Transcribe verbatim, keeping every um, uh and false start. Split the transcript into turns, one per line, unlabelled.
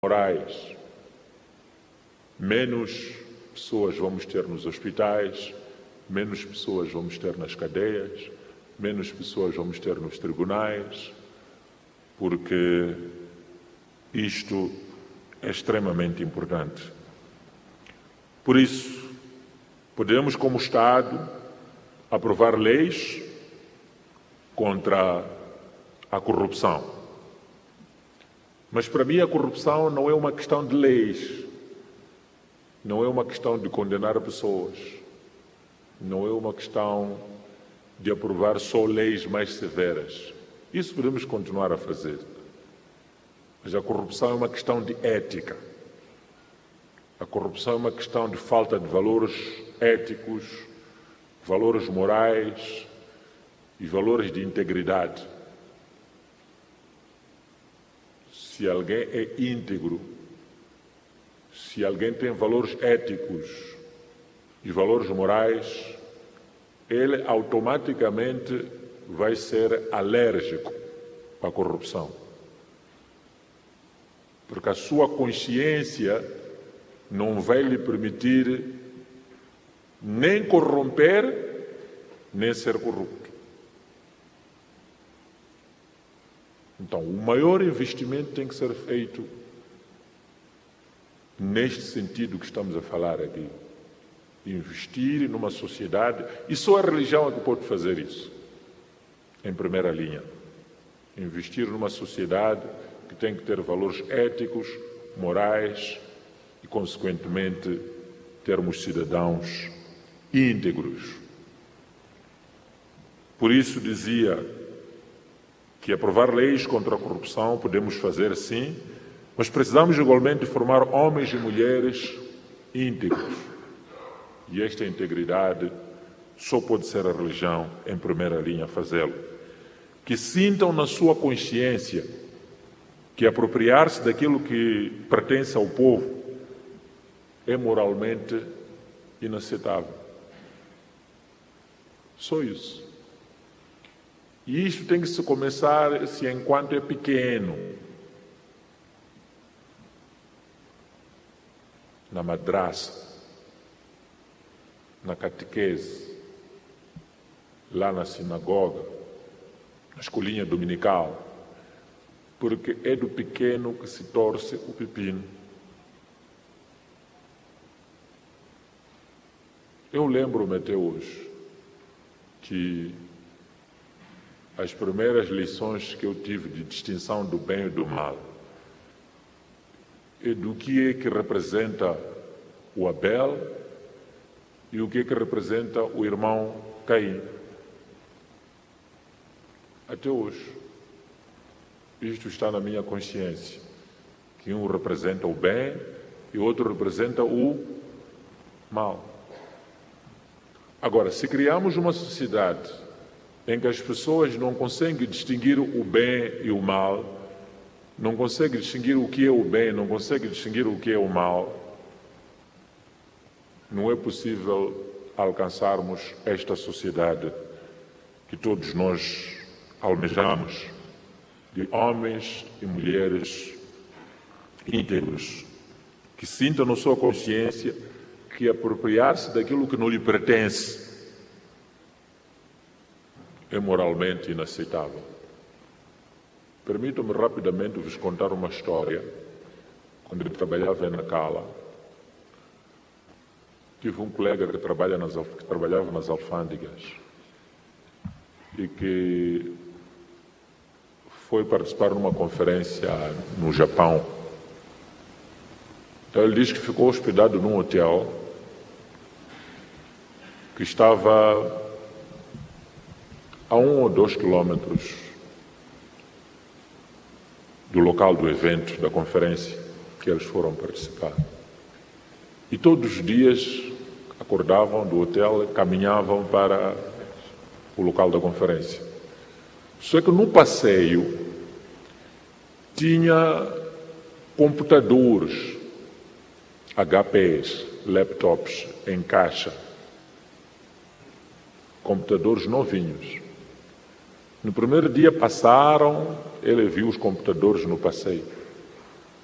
morais, menos pessoas vamos ter nos hospitais, menos pessoas vamos ter nas cadeias, menos pessoas vamos ter nos tribunais, porque isto é extremamente importante. Por isso, podemos, como Estado, aprovar leis contra a corrupção. Mas para mim a corrupção não é uma questão de leis, não é uma questão de condenar pessoas, não é uma questão de aprovar só leis mais severas. Isso podemos continuar a fazer. Mas a corrupção é uma questão de ética. A corrupção é uma questão de falta de valores éticos, valores morais e valores de integridade. Se alguém é íntegro, se alguém tem valores éticos e valores morais, ele automaticamente vai ser alérgico à corrupção. Porque a sua consciência não vai lhe permitir nem corromper, nem ser corrupto. Então, o maior investimento tem que ser feito neste sentido que estamos a falar aqui. Investir numa sociedade, e só a religião é que pode fazer isso, em primeira linha. Investir numa sociedade que tem que ter valores éticos, morais e, consequentemente, termos cidadãos íntegros. Por isso dizia que aprovar leis contra a corrupção podemos fazer sim, mas precisamos igualmente formar homens e mulheres íntegros. E esta integridade só pode ser a religião, em primeira linha, a fazê-lo. Que sintam na sua consciência que apropriar-se daquilo que pertence ao povo é moralmente inaceitável. Só isso. E isto tem que se começar se enquanto é pequeno. Na madraça, na catequese, lá na sinagoga, na escolinha dominical, porque é do pequeno que se torce o pepino. Eu lembro-me até hoje que as primeiras lições que eu tive de distinção do bem e do mal e do que é que representa o Abel e o que é que representa o irmão Caim. Até hoje, isto está na minha consciência, que um representa o bem e o outro representa o mal. Agora, se criamos uma sociedade em que as pessoas não conseguem distinguir o bem e o mal, não conseguem distinguir o que é o bem, não conseguem distinguir o que é o mal, não é possível alcançarmos esta sociedade que todos nós almejamos, de homens e mulheres íntegros, que sintam na sua consciência que apropriar-se daquilo que não lhe pertence é moralmente inaceitável. Permitam-me rapidamente vos contar uma história. Quando eu trabalhava em Nacala, tive um colega que, trabalha nas, que trabalhava nas alfândegas e que foi participar numa conferência no Japão. Então ele diz que ficou hospedado num hotel que estava a um ou dois quilômetros do local do evento, da conferência que eles foram participar. E todos os dias acordavam do hotel, caminhavam para o local da conferência. Só que no passeio tinha computadores, H Ps, laptops em caixa, computadores novinhos. No primeiro dia passaram, ele viu os computadores no passeio.